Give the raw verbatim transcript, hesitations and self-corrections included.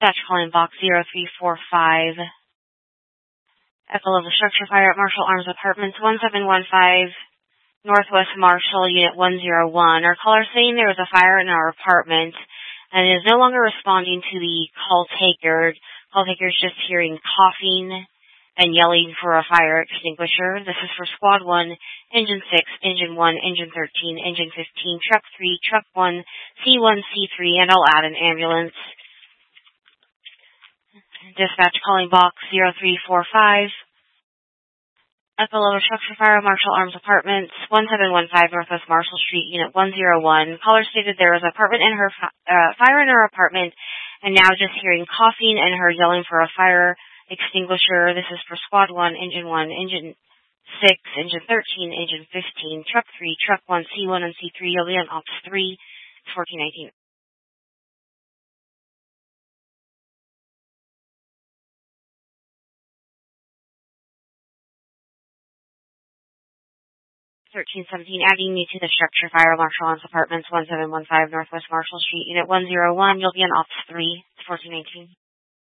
Dispatch calling box zero three four five. Echo level structure fire at Marshall Arms Apartments, one seven one five, Northwest Marshall, Unit one oh one. Our caller saying there was a fire in our apartment and is no longer responding to the call taker. Call taker is just hearing coughing and yelling for a fire extinguisher. This is for Squad one, Engine six, Engine one, Engine thirteen, Engine fifteen, Truck three, Truck one, C one, C three, and I'll add an ambulance. Dispatch calling box zero three four five. Echo level structure fire, Marshall Arms Apartments, one seven one five Northwest Marshall Street, Unit one oh one. Caller stated there was an apartment in her uh, fire in her apartment, and now just hearing coughing and her yelling for a fire extinguisher. This is for Squad one, Engine one, Engine six, Engine thirteen, Engine fifteen, Truck three, Truck one, C one, and C three. You'll be on Ops three, fourteen nineteen. thirteen seventeen, adding you to the structure fire, Marshall Arms Apartments, one seven one five Northwest Marshall Street, Unit one oh one. You'll be on Ops three, fourteen nineteen.